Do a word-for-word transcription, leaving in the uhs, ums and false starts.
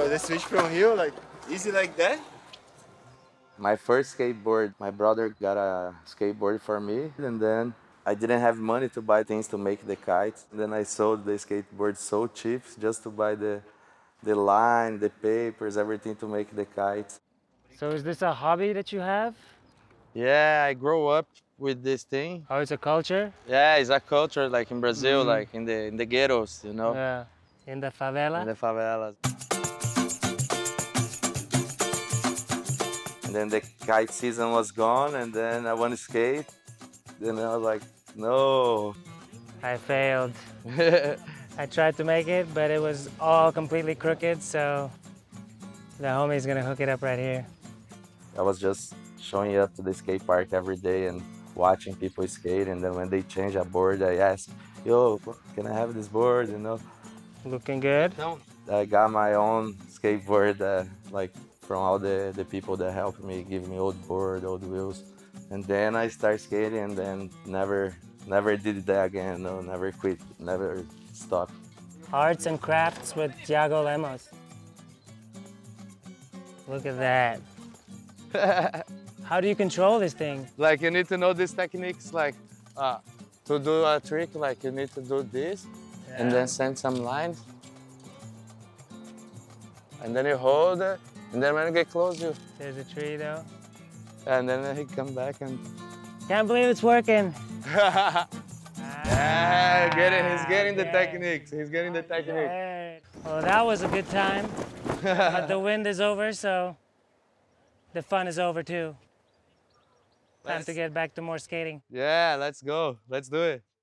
Oh, the switch from here, like, easy like that? My first skateboard, my brother got a skateboard for me, and then I didn't have money to buy things to make the kites. And then I sold the skateboard so cheap just to buy the, the line, the papers, everything to make the kites. So is this a hobby that you have? Yeah, I grew up with this thing. Oh, it's a culture? Yeah, it's a culture like in Brazil, Mm. like in the in the ghettos, you know, Yeah. In the in favela? the favelas. And then the kite season was gone, and then I want to skate. Then I was like, no. I failed. I tried to make it, but it was all completely crooked, so the homie's gonna hook it up right here. I was just showing up to the skate park every day and watching people skate. And then when they change a board, I ask, yo, can I have this board? You know, Looking good? I got my own skateboard, uh, like from all the, the people that helped me, give me old board, old wheels. And then I start skating and then never, never did that again. No, never quit, never stopped. Arts and crafts with Thiago Lemos. Look at that. How do you control this thing? Like you need to know these techniques, like uh, to do a trick, like you need to do this Yeah. and then send some lines. And then you hold it, and then when you get close, you, There's a tree though. and then he come back and. Can't believe it's working. Yeah, get it. He's getting the Yeah. techniques. He's getting the technique. Alright. Well, that was a good time, but the wind is over, so the fun is over too. Time Let's- to get back to more skating. Yeah, let's go. Let's do it.